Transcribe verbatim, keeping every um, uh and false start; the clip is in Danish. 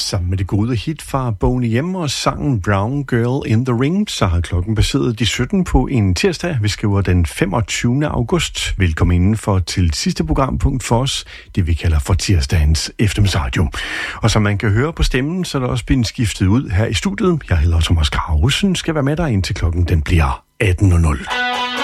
Sammen med det gode hit fra Boney M og sangen Brown Girl in the Ring, så har klokken passeret de sytten på en tirsdag. Vi skriver den femogtyvende august. Velkommen indenfor til sidste programpunkt for os, det vi kalder for tirsdagens eftermiddagsradio. Og som man kan høre på stemmen, så er der også blevet skiftet ud her i studiet. Jeg hedder Thomas Krausen, skal være med dig indtil klokken den bliver atten nul nul.